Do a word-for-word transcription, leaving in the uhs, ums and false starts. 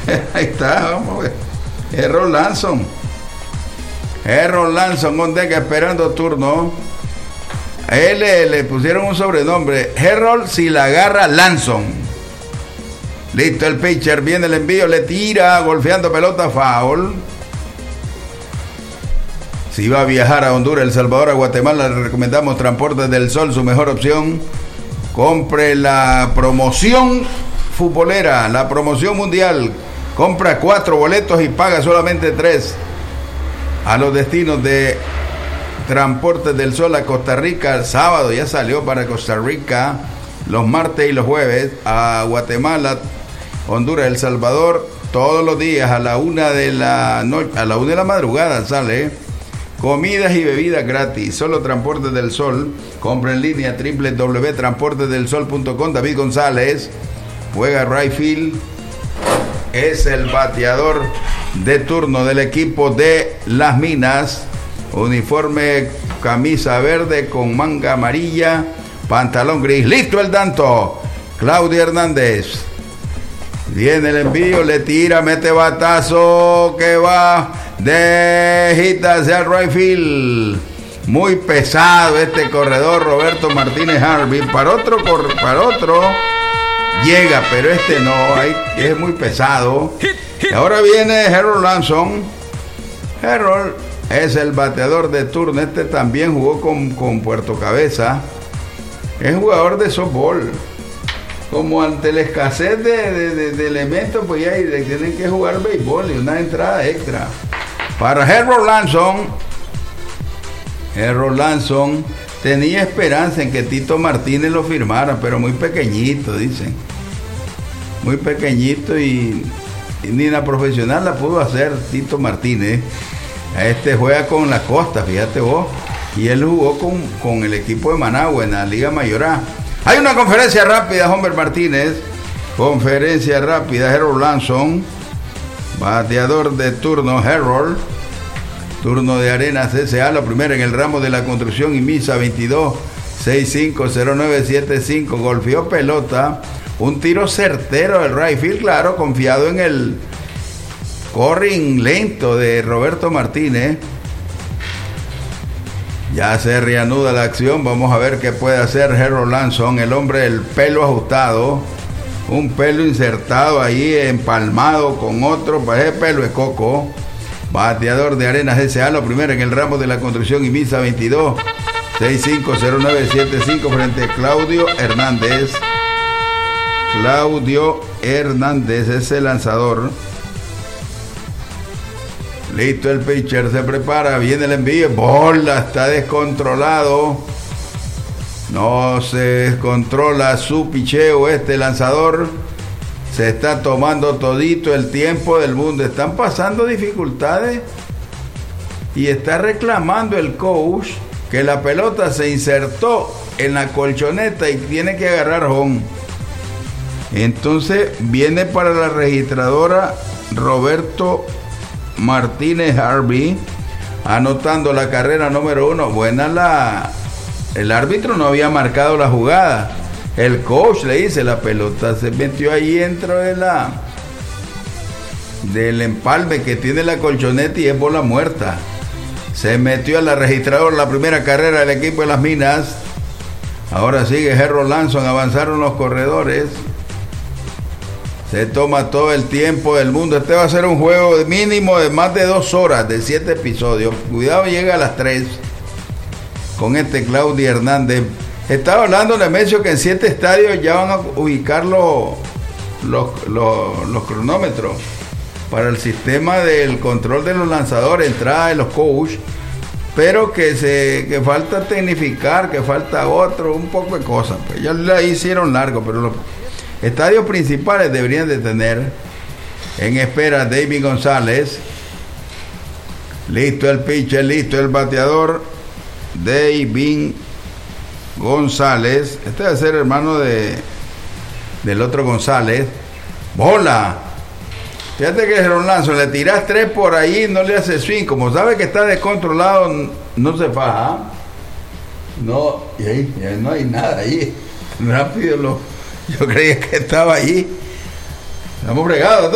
Ahí está, vamos a ver. Errol Lanson. Errol Lanson, on deck esperando turno. A él le, le pusieron un sobrenombre. Errol si la agarra Lanson. Listo el pitcher, viene el envío, le tira, golpeando pelota, foul. Si va a viajar a Honduras, El Salvador, a Guatemala, le recomendamos Transportes del Sol, su mejor opción. Compre la promoción futbolera, la promoción mundial. Compra cuatro boletos y paga solamente tres. A los destinos de Transportes del Sol a Costa Rica, el sábado ya salió para Costa Rica, los martes y los jueves, a Guatemala, Honduras, El Salvador, todos los días a la una de la noche, a la una de la madrugada sale. Comidas y bebidas gratis, solo Transportes del Sol. Compra en línea doble u doble u doble u punto transportes del sol punto com. David González juega right field, es el bateador de turno del equipo de Las Minas. Uniforme camisa verde con manga amarilla, pantalón gris. Listo el tanto. Claudio Hernández. Viene el envío, le tira, mete batazo que va de hita hacia el right field. Muy pesado este corredor Roberto Martínez Harvey. Para otro, para otro llega, pero este no, hay, es muy pesado. Y ahora viene Errol Lanson. Errol es el bateador de turno. Este también jugó con, con Puerto Cabeza. Es jugador de softball. Como ante la escasez de, de, de, de elementos, pues ya tienen que jugar béisbol y una entrada extra. Para Errol Lanson, Errol Lanson tenía esperanza en que Tito Martínez lo firmara, pero muy pequeñito, dicen. Muy pequeñito y, y ni la profesional la pudo hacer Tito Martínez. Este juega con la Costa, fíjate vos. Y él jugó con, con el equipo de Managua en la Liga Mayor A. Hay una conferencia rápida, Homer Martínez. Conferencia rápida, Errol Lanson. Bateador de turno, Errol. Turno de Arenas S A, la primera en el ramo de la construcción y misa veintidós sesenta y cinco cero nueve setenta y cinco. Golpeó pelota. Un tiro certero del right field, claro, confiado en el corring lento de Roberto Martínez. Ya se reanuda la acción. Vamos a ver qué puede hacer Errol Lanson, el hombre del pelo ajustado. Un pelo insertado ahí, empalmado con otro, parece pelo de coco. Bateador de Arenas S A, lo primero en el ramo de la construcción y misa veintidós sesenta y cinco cero nueve setenta y cinco frente a Claudio Hernández. Claudio Hernández es el lanzador. Listo el pitcher, se prepara, viene el envío, bola, está descontrolado. No se descontrola su picheo este lanzador. Se está tomando todito el tiempo del mundo. Están pasando dificultades y está reclamando el coach que la pelota se insertó en la colchoneta y tiene que agarrar home. Entonces viene para la registradora Roberto Martínez Harvey, anotando la carrera número uno. Buena la... El árbitro no había marcado la jugada. El coach le dice, la pelota se metió ahí dentro de la del empalme que tiene la colchoneta y es bola muerta. Se metió a la registradora la primera carrera del equipo de Las Minas. Ahora sigue Errol Lanson, avanzaron los corredores. Se toma todo el tiempo del mundo. Este va a ser un juego mínimo de más de dos horas, de siete episodios. Cuidado, llega a las tres con este Claudio Hernández. Estaba hablando de Nemesio que en siete estadios ya van a ubicar los, los, los, los cronómetros para el sistema del control de los lanzadores, entrada de los coach, pero que se que falta tecnificar, que falta otro, un poco de cosas. Pues ya la hicieron largo, pero los estadios principales deberían de tener. En espera David González. Listo el pitcher, listo el bateador. David González. Este debe ser hermano de del otro González. Bola. Fíjate que Errol Lanson le tiras tres por ahí, no le hace swing. Como sabe que está descontrolado, no se faja. No, y ahí, y ahí no hay nada ahí. Rápido lo. Yo creía que estaba ahí. Estamos fregados.